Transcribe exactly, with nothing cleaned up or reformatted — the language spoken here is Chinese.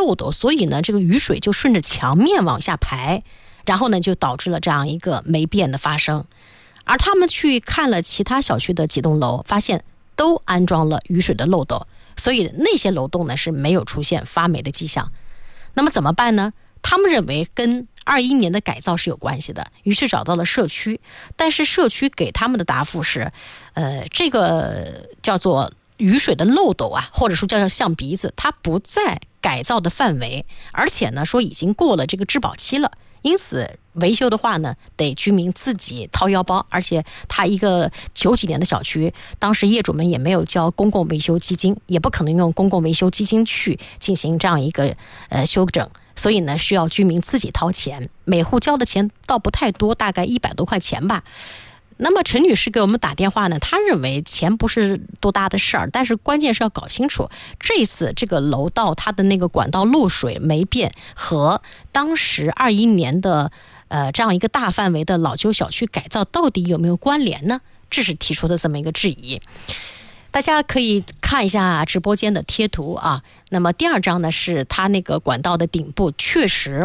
漏斗，所以呢这个雨水就顺着墙面往下排，然后呢就导致了这样一个霉变的发生。而他们去看了其他小区的几栋楼，发现都安装了雨水的漏斗，所以那些楼栋呢是没有出现发霉的迹象。那么怎么办呢？他们认为跟二一年的改造是有关系的，于是找到了社区，但是社区给他们的答复是，呃，这个叫做雨水的漏斗啊，或者说叫做象鼻子，它不在改造的范围，而且呢说已经过了这个质保期了，因此维修的话呢得居民自己掏腰包，而且它一个九几年的小区，当时业主们也没有交公共维修基金，也不可能用公共维修基金去进行这样一个呃修整，所以呢需要居民自己掏钱，每户交的钱倒不太多，大概一百多块钱吧。那么陈女士给我们打电话呢，她认为钱不是多大的事儿，但是关键是要搞清楚这次这个楼道它的那个管道漏水霉变和当时二一年的呃这样一个大范围的老旧小区改造到底有没有关联呢？这是提出的这么一个质疑。大家可以看一下直播间的贴图啊。那么第二张呢，是它那个管道的顶部确实